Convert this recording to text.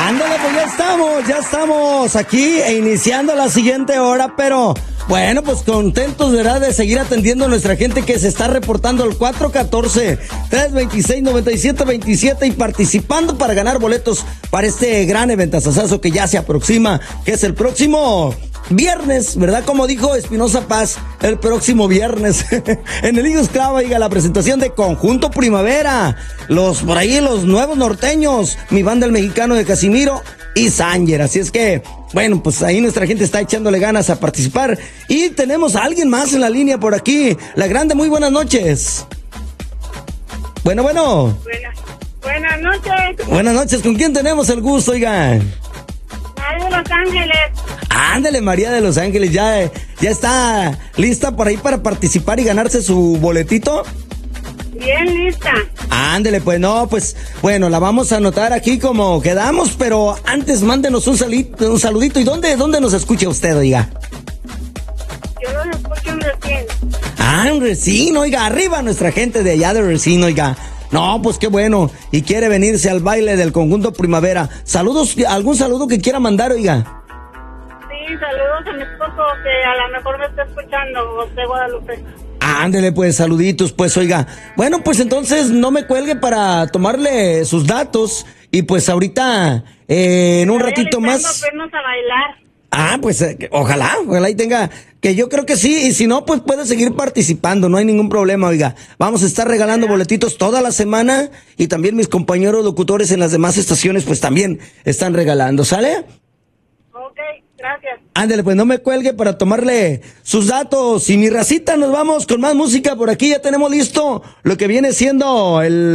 Ándale, pues ya estamos aquí iniciando la siguiente hora, pero bueno, pues contentos, ¿verdad?, de seguir atendiendo a nuestra gente que se está reportando al 414-326-9727 y participando para ganar boletos para este gran eventazazazo que ya se aproxima, que es el próximo viernes, ¿verdad? Como dijo Espinosa Paz, el próximo viernes en el Eagles Club, oiga, la presentación de Conjunto Primavera, los nuevos norteños, mi banda el mexicano de Casimiro y Sanger. Así es que, bueno, pues ahí nuestra gente está echándole ganas a participar. Y tenemos a alguien más en la línea por aquí. La Grande, muy buenas noches. Bueno. Buenas noches. Buenas noches, ¿con quién tenemos el gusto, oiga? María de Los Ángeles. Ándale, María de Los Ángeles, ya está lista por ahí para participar y ganarse su boletito. Bien lista. Ándele, pues no, pues bueno, la vamos a anotar aquí como quedamos, pero antes mándenos un saludito. ¿Y dónde nos escucha usted, oiga? Yo los escucho en Racine. Ah, en Racine, oiga, arriba nuestra gente de allá de Racine, oiga. No, pues qué bueno. Y quiere venirse al baile del Conjunto Primavera. Saludos, algún saludo que quiera mandar, oiga. Sí, saludos a mi esposo que a lo mejor me está escuchando, José Guadalupe. Ándele, pues, saluditos, pues, oiga. Bueno, pues entonces no me cuelgue para tomarle sus datos y pues ahorita, en un ratito más. Vernos a bailar. Ah, pues ojalá y tenga, que yo creo que sí, y si no, pues puede seguir participando, no hay ningún problema, oiga. Vamos a estar regalando boletitos toda la semana y también mis compañeros locutores en las demás estaciones pues también están regalando, ¿sale? Ok, gracias. Ándale, pues no me cuelgue para tomarle sus datos. Y mi racita, nos vamos con más música por aquí, ya tenemos listo lo que viene siendo el